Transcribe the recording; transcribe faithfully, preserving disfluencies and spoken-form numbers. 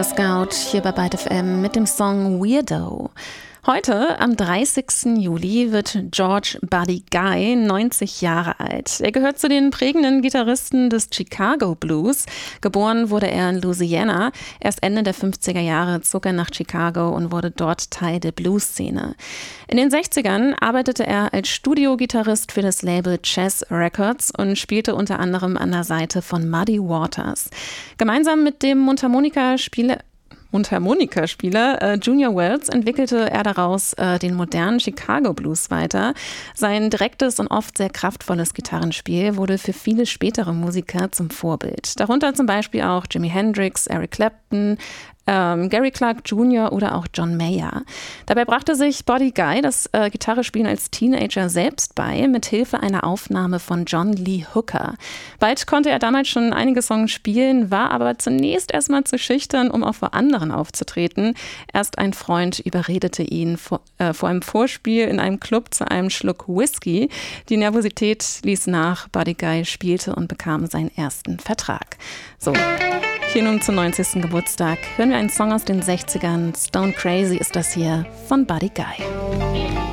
Girl Scout hier bei Byte F M mit dem Song Weirdo. Heute, am dreißigsten Juli, wird George Buddy Guy neunzig Jahre alt. Er gehört zu den prägenden Gitarristen des Chicago Blues. Geboren wurde er in Louisiana. Erst Ende der fünfziger Jahre zog er nach Chicago und wurde dort Teil der Blues-Szene. In den sechzigern arbeitete er als Studiogitarrist für das Label Chess Records und spielte unter anderem an der Seite von Muddy Waters. Gemeinsam mit dem Mundharmonikaspieler Mundharmonikaspieler äh, Junior Wells entwickelte er daraus äh, den modernen Chicago Blues weiter. Sein direktes und oft sehr kraftvolles Gitarrenspiel wurde für viele spätere Musiker zum Vorbild. Darunter zum Beispiel auch Jimi Hendrix, Eric Clapton, ähm, Gary Clark Junior oder auch John Mayer. Dabei brachte sich Buddy Guy das äh, Gitarrespielen als Teenager selbst bei, mit Hilfe einer Aufnahme von John Lee Hooker. Bald konnte er damals schon einige Songs spielen, war aber zunächst erstmal zu schüchtern, um auch vor anderen aufzutreten. Erst ein Freund überredete ihn vor, äh, vor einem Vorspiel in einem Club zu einem Schluck Whisky. Die Nervosität ließ nach, Buddy Guy spielte und bekam seinen ersten Vertrag. So, hier nun zum neunzigsten Geburtstag hören wir einen Song aus den sechzigern. Stone Crazy ist das hier von Buddy Guy.